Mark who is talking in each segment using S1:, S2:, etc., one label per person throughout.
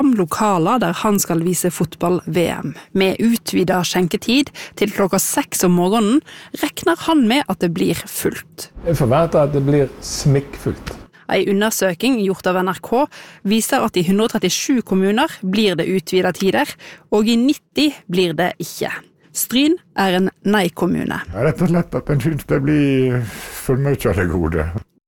S1: lokaler der han skal vise fotball-VM. Med utvidet skjenketid til 6:00 om morgenen regner han med at det blir fullt.
S2: Jeg forventer at det blir smikkfullt.
S1: En undersøking gjort av NRK viser at i 137 kommuner blir det utvidet tider, og i 90 blir det ikke. Stryn en nei-kommune.
S2: Rett og slett at den synes det blir for mye av det gode.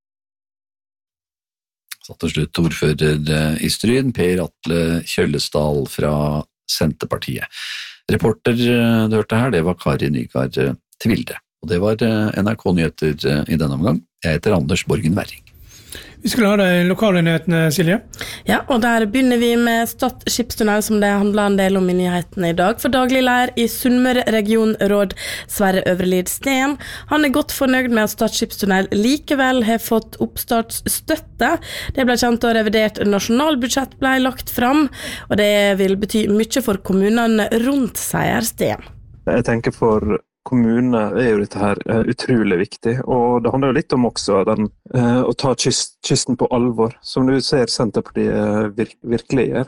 S3: Så til slutt ordfører i Stryn, Per Atle Kjøllesdal fra Senterpartiet. Reporter du hørte her, det var Kari Nygaard Tvilde. Og det var NRK Nyheter i denne omgang. Jeg heter Anders Borgen Werring.
S4: Vi skulle ha de lokale nyhetene, Silje.
S5: Ja, og der begynner vi med Stad skipstunnel, som det handler en del om i nyhetene i dag. For daglig leder i Sunnmøre regionråd, Sverre Øvrelid Steen, han godt fornøyd med at Stad skipstunnel likevel har fått oppstartsstøtte. Det ble kjent og revidert nasjonalbudsjett ble lagt fram, og det vil bety mye for kommunene rundt, sier Steen.
S6: Jeg tenker for kommunene jo dette her utrolig viktig, og det handler jo litt om også å ta kysten på alvor, som du ser Senterpartiet virkelig gjør.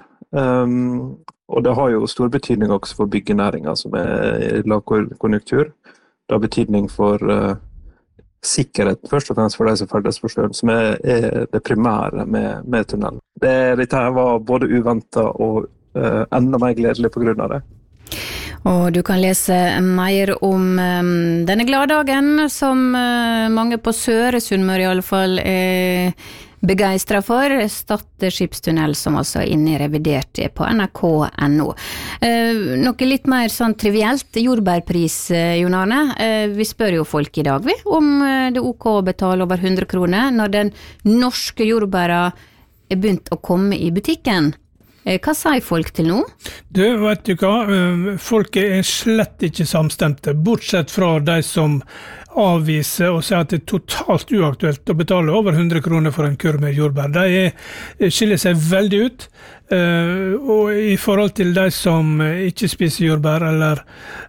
S6: Og det har jo stor betydning også for byggenæringen, som i lavkonjunktur. Det har betydning for sikkerhet, først og fremst for de som ferdes på sjøen, som det primære med tunnelen. Dette her var både uventet og enda mer gledelig på grunn av det.
S7: Og du kan lese mer om denne gladdagen som mange på Søre Sunnmøre i alle fall begeistret for. Stad skipstunnel som altså inne i revidert på NRK.no. Noe litt mer sånn trivielt, jordbærpris, Jon Arne. Vi spør jo folk i dag om det OK å betale over 100 kroner når den norske jordbæra begynt å komme i butikken. Hva sier folk til nå?
S4: Du, vet du hva? Folk slett ikke samstemte, bortsett fra de som avviser og sier at det totalt uaktuelt å betale over 100 kroner for en kurv med jordbær. De skiller seg veldig ut, og i forhold til de som ikke spiser jordbær, eller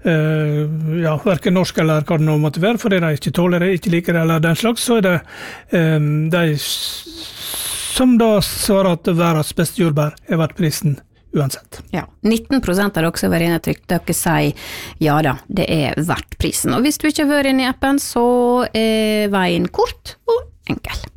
S4: hverken norsk eller hva det nå måtte være, fordi de ikke tåler det, ikke liker det, eller den slags, så det de som da svarer at verdens beste jordbær vært prisen uansett.
S7: Ja, 19% har også vært inne trykt. Dere sier ja da, det verdt prisen. Og hvis du ikke har vært inne i appen, så veien kort og enkel.